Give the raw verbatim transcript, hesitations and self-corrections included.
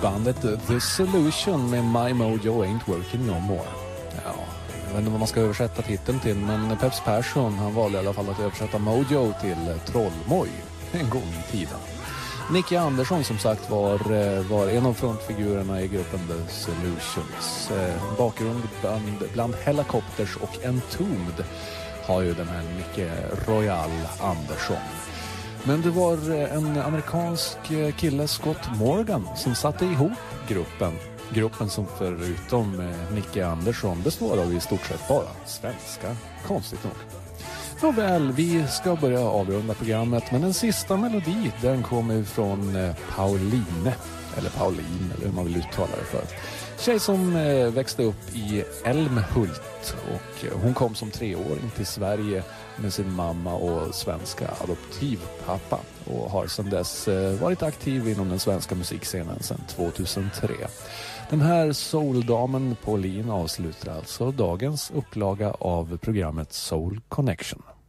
bandet The Solution med My Mojo Ain't Working No More. Ja, jag vet inte vad man ska översätta titeln till, men Peps Persson, han valde i alla fall att översätta Mojo till Trollmoj en gång i tiden. Nicky Andersson som sagt var, var en av frontfigurerna i gruppen The Solutions. Bakgrund bland, bland Helicopters och Entombed har ju den här Nicky Royal Andersson. Men det var en amerikansk kille, Scott Morgan, som satte ihop gruppen. Gruppen som förutom Nicky Andersson består av i stort sett bara svenska, konstigt nog. Nåväl, vi ska börja avrunda programmet, men den sista melodi, den kommer från Pauline, eller Pauline, eller hur man vill uttala det för. Tjej som växte upp i Älmhult, och hon kom som treåring till Sverige med sin mamma och svenska adoptivpappa och har sedan dess varit aktiv inom den svenska musikscenen sedan tjugohundratre. Den här souldamen Pauline avslutar alltså dagens upplaga av programmet Soul Connection.